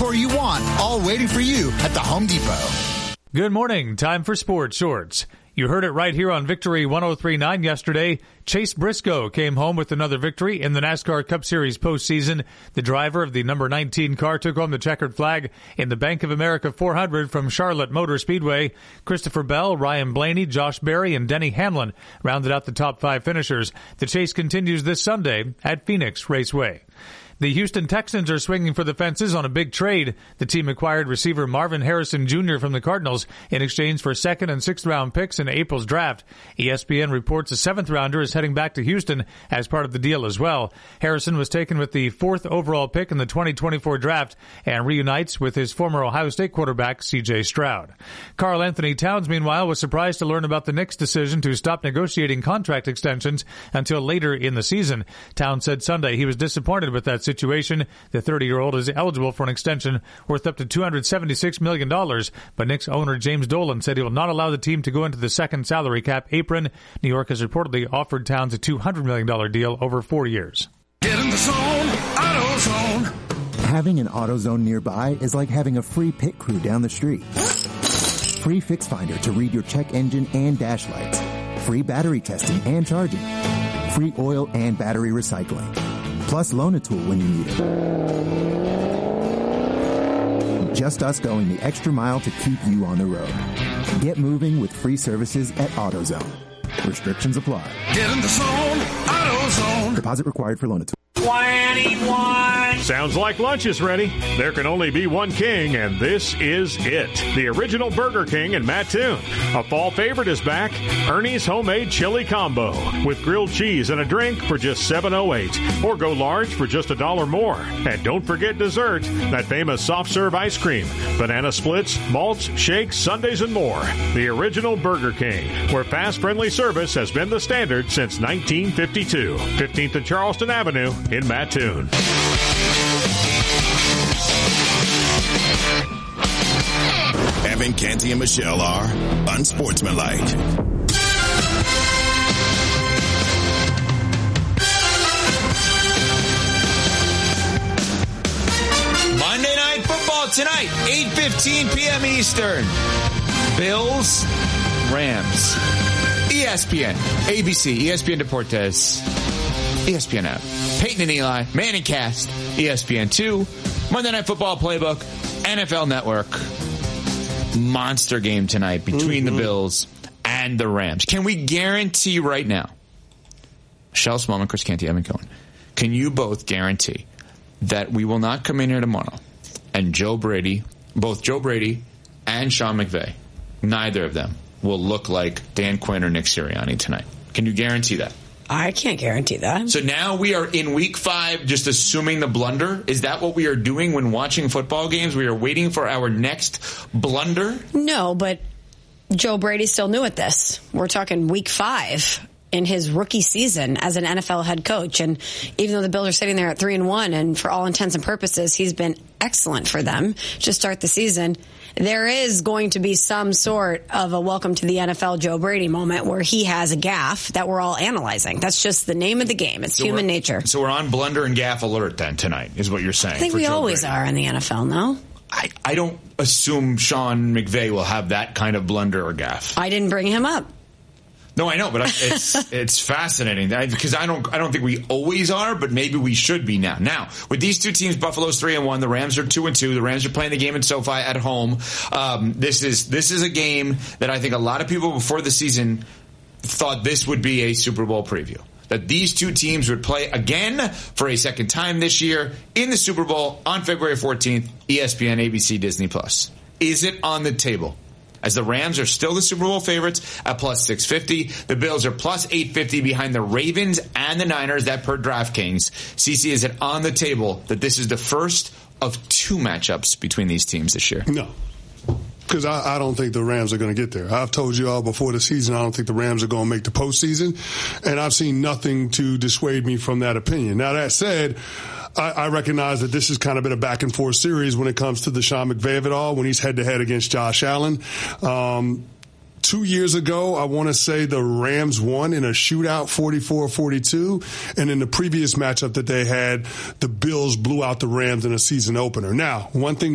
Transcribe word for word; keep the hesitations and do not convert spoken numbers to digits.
score you want, all waiting for you at the Home Depot. Good morning. Time for Sports Shorts. You heard it right here on Victory one oh three point nine yesterday. Chase Briscoe came home with another victory in the NASCAR Cup Series postseason. The driver of the number nineteen car took home the checkered flag in the Bank of America four hundred from Charlotte Motor Speedway. Christopher Bell, Ryan Blaney, Josh Berry, and Denny Hamlin rounded out the top five finishers. The chase continues this Sunday at Phoenix Raceway. The Houston Texans are swinging for the fences on a big trade. The team acquired receiver Marvin Harrison Junior from the Cardinals in exchange for second and sixth round picks in April's draft. E S P N reports a seventh rounder is heading back to Houston as part of the deal as well. Harrison was taken with the fourth overall pick in the twenty twenty-four draft and reunites with his former Ohio State quarterback C J Stroud. Karl Anthony Towns, meanwhile, was surprised to learn about the Knicks' decision to stop negotiating contract extensions until later in the season. Towns said Sunday he was disappointed with that situation. The thirty-year-old is eligible for an extension worth up to two hundred seventy-six million dollars, but Knicks owner James Dolan said he will not allow the team to go into the second salary cap apron. New York has reportedly offered Towns a two hundred million dollars deal over four years. Get in the zone, AutoZone. Having an AutoZone nearby is like having a free pit crew down the street. Free Fix Finder to read your check engine and dash lights. Free battery testing and charging. Free oil and battery recycling. Plus Loan-A-Tool when you need it. Just us going the extra mile to keep you on the road. Get moving with free services at AutoZone. Restrictions apply. Get in the zone, AutoZone. Deposit required for Loan-A-Tool. twenty-one Sounds like lunch is ready. There can only be one king, and this is it. The original Burger King in Mattoon. A fall favorite is back. Ernie's Homemade Chili Combo with grilled cheese and a drink for just seven oh eight. Or go large for just a dollar more. And don't forget dessert, that famous soft serve ice cream, banana splits, malts, shakes, sundaes, and more. The original Burger King, where fast, friendly service has been the standard since nineteen fifty-two. fifteenth and Charleston Avenue in Mattoon. Evan, Canty, and Michelle are unsportsmanlike. Monday Night Football tonight, eight fifteen p.m. Eastern. Bills, Rams. E S P N, A B C, E S P N Deportes, E S P N app. Peyton and Eli, Manning Cast, E S P N two, Monday Night Football Playbook, N F L Network. Monster game tonight between mm-hmm. the Bills and the Rams. Can we guarantee right now, Michelle Smallman, Chris Canty, Evan Cohen, can you both guarantee that we will not come in here tomorrow and Joe Brady, both Joe Brady and Sean McVay, neither of them will look like Dan Quinn or Nick Sirianni tonight? Can you guarantee that? I can't guarantee that. So now we are in week five, just assuming the blunder. Is that what we are doing when watching football games? We are waiting for our next blunder? No, but Joe Brady still new at this. We're talking week five in his rookie season as an N F L head coach. And even though the Bills are sitting there at three and one, and for all intents and purposes, he's been excellent for them to start the season. There is going to be some sort of a welcome to the N F L Joe Brady moment where he has a gaffe that we're all analyzing. That's just the name of the game. It's so human nature. So we're on blunder and gaffe alert then tonight, is what you're saying. I think we Joe always Brady. are in the N F L, no? I, I don't assume Sean McVay will have that kind of blunder or gaffe. I didn't bring him up. No, I know, but it's it's fascinating because I don't I don't think we always are, but maybe we should be now. Now, with these two teams, Buffalo's three and one, the Rams are two and two. The Rams are playing the game in SoFi at home. Um, this is this is a game that I think a lot of people before the season thought this would be a Super Bowl preview. That these two teams would play again for a second time this year in the Super Bowl on February fourteenth, E S P N, A B C, Disney Plus. Is it on the table? As the Rams are still the Super Bowl favorites at plus six fifty. The Bills are plus eight fifty behind the Ravens and the Niners, that per DraftKings. Cece, is it on the table that this is the first of two matchups between these teams this year? No. Because I, I don't think the Rams are going to get there. I've told you all before the season, I don't think the Rams are going to make the postseason. And I've seen nothing to dissuade me from that opinion. Now, that said, I, I recognize that this has kind of been a back and forth series when it comes to the Sean McVay of it all, when he's head to head against Josh Allen. Um, Two years ago, I want to say the Rams won in a shootout, forty-four forty-two. And in the previous matchup that they had, the Bills blew out the Rams in a season opener. Now, one thing